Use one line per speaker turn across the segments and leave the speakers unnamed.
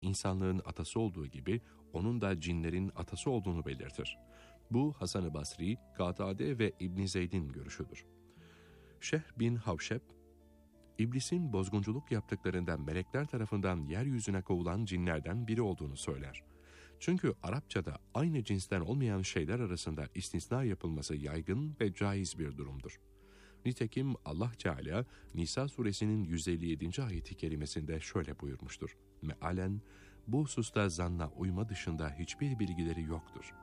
insanlığın atası olduğu gibi onun da cinlerin atası olduğunu belirtir. Bu Hasan-ı Basri, Katade ve İbn Zeyd'in görüşüdür. Şeyh bin Havşeb, İblisin bozgunculuk yaptıklarından melekler tarafından yeryüzüne kovulan cinlerden biri olduğunu söyler. Çünkü Arapçada aynı cinsten olmayan şeyler arasında istisna yapılması yaygın ve caiz bir durumdur. Nitekim Allah Teala Nisa suresinin 157. ayeti kerimesinde şöyle buyurmuştur. Mealen, bu hususta zanna uyma dışında hiçbir bilgileri yoktur.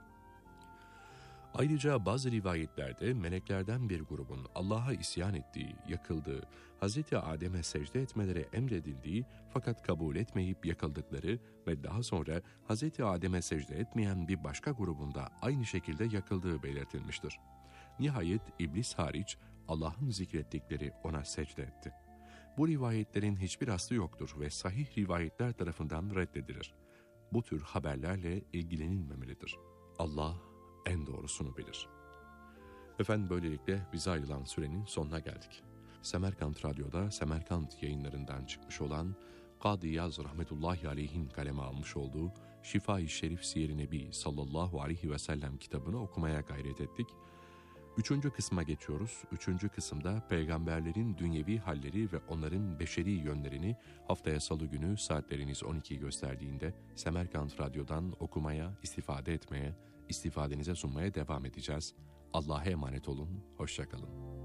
Ayrıca bazı rivayetlerde meleklerden bir grubun Allah'a isyan ettiği, yakıldığı, Hz. Adem'e secde etmeleri emredildiği fakat kabul etmeyip yakıldıkları ve daha sonra Hz. Adem'e secde etmeyen bir başka grubunda aynı şekilde yakıldığı belirtilmiştir. Nihayet iblis hariç Allah'ın zikrettikleri ona secde etti. Bu rivayetlerin hiçbir aslı yoktur ve sahih rivayetler tarafından reddedilir. Bu tür haberlerle ilgilenilmemelidir. Allah en doğrusunu bilir. Efendim, böylelikle bize ayrılan sürenin sonuna geldik. Semerkant Radyo'da Semerkant yayınlarından çıkmış olan Kadı İyaz rahmetullahi aleyhin kaleme almış olduğu Şifa-i Şerif Siyer-i Nebi sallallahu aleyhi ve sellem kitabını okumaya gayret ettik. 3. kısma geçiyoruz. 3. kısımda peygamberlerin dünyevi halleri ve onların beşeri yönlerini haftaya salı günü saatleriniz 12'yi gösterdiğinde Semerkant Radyo'dan okumaya, istifade etmeye, istifadenize sunmaya devam edeceğiz. Allah'a emanet olun, hoşça kalın.